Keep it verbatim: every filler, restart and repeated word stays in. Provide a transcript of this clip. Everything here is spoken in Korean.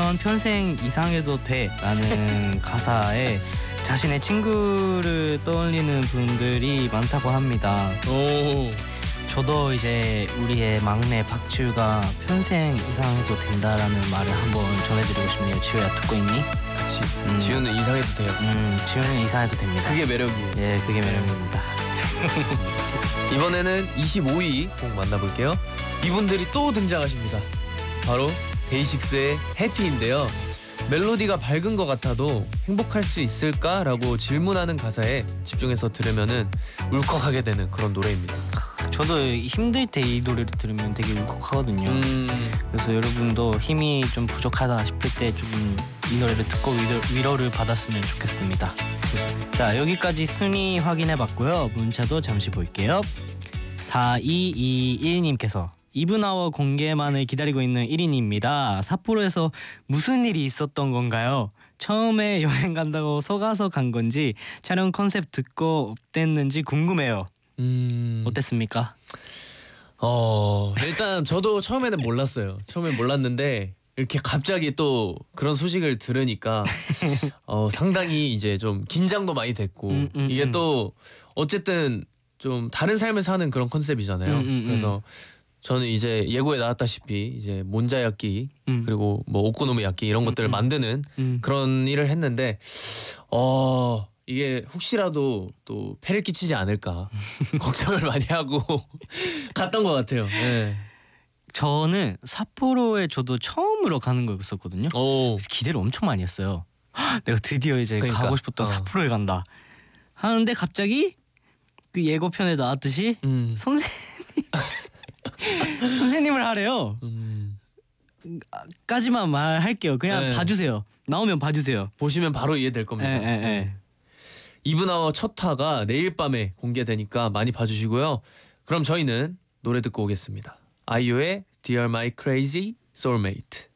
들으면 평생 이상해도 돼 라는 가사에 자신의 친구를 떠올리는 분들이 많다고 합니다. 오. 저도 이제 우리의 막내 박지우가 평생 이상해도 된다라는 말을 한번 전해드리고 싶네요. 지우야 듣고 있니? 그치. 음. 지우는 이상해도 돼요. 음, 지우는 이상해도 됩니다. 그게 매력이에요. 예, 그게 매력입니다. 이번에는 이십오 위 꼭 만나볼게요. 이분들이 또 등장하십니다. 바로 데이식스의 해피인데요. 멜로디가 밝은 것 같아도 행복할 수 있을까라고 질문하는 가사에 집중해서 들으면은 울컥하게 되는 그런 노래입니다. 저도 힘들 때 이 노래를 들으면 되게 울컥하거든요. 음. 그래서 여러분도 힘이 좀 부족하다 싶을 때 좀 이 노래를 듣고 위로, 위로를 받았으면 좋겠습니다. 자, 여기까지 순위 확인해봤고요. 문자도 잠시 볼게요. 사이이일님께서 이브나워 공개만을 기다리고 있는 일 인입니다. 삿포로에서 무슨 일이 있었던 건가요? 처음에 여행 간다고 속아서 간 건지 촬영 컨셉 듣고 어땠는지 궁금해요. 음. 어땠습니까? 어 일단 저도 처음에는 몰랐어요. 처음에 몰랐는데 이렇게 갑자기 또 그런 소식을 들으니까 어 상당히 이제 좀 긴장도 많이 됐고 음, 음, 이게 음. 또 어쨌든 좀 다른 삶을 사는 그런 컨셉이잖아요. 음, 음, 그래서 저는 이제 예고에 나왔다시피 이제 몬자야끼 음. 그리고 뭐 오코노미야끼 이런 것들을 음. 만드는 음. 그런 일을 했는데 어 이게 혹시라도 또 폐를 끼치지 않을까 걱정을 많이 하고 갔던 것 같아요. 네. 저는 삿포로에 저도 처음으로 가는 거였었거든요. 오. 그래서 기대를 엄청 많이 했어요. 헉, 내가 드디어 이제 그러니까, 가고 싶었던 어. 삿포로에 간다 하는데 갑자기 그 예고편에 나왔듯이 음. 선생님 선생님을 하래요. 음. 까지만 말할게요. 그냥 네. 봐주세요. 나오면 봐주세요. 보시면 바로 이해될 겁니다. 예, 예, 예. 이브나워 첫 화가 내일 밤에 공개되니까 많이 봐주시고요. 그럼 저희는 노래 듣고 오겠습니다. 아이유의 Dear My Crazy Soulmate.